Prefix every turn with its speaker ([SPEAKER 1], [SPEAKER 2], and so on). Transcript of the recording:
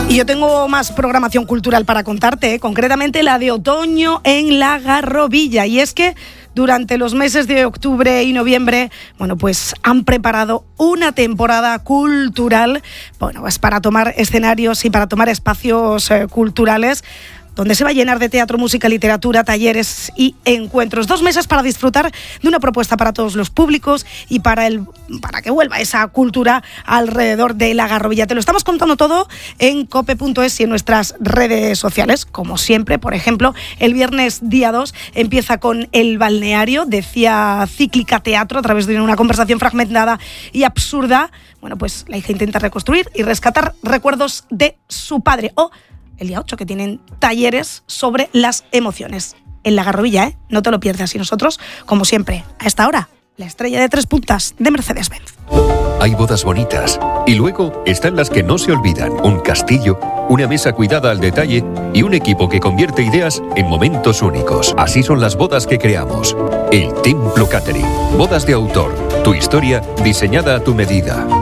[SPEAKER 1] Y yo tengo más programación cultural para contarte, concretamente la de otoño en La Garrovilla. Y es que durante los meses de octubre y noviembre, pues han preparado una temporada cultural, pues para tomar escenarios y para tomar espacios culturales, donde se va a llenar de teatro, música, literatura, talleres y encuentros. 2 meses para disfrutar de una propuesta para todos los públicos y para que vuelva esa cultura alrededor de La Garrovilla. Te lo estamos contando todo en cope.es y en nuestras redes sociales. Como siempre, por ejemplo, el viernes día 2 empieza con El Balneario, decía Cíclica Teatro, a través de una conversación fragmentada y absurda. Pues la hija intenta reconstruir y rescatar recuerdos de su padre. O el día 8, que tienen talleres sobre las emociones. En La Garrovilla, no te lo pierdas. Y nosotros, como siempre, a esta hora, la estrella de 3 puntas de Mercedes-Benz.
[SPEAKER 2] Hay bodas bonitas y luego están las que no se olvidan. Un castillo, una mesa cuidada al detalle y un equipo que convierte ideas en momentos únicos. Así son las bodas que creamos. El Templo Catering. Bodas de autor. Tu historia diseñada a tu medida.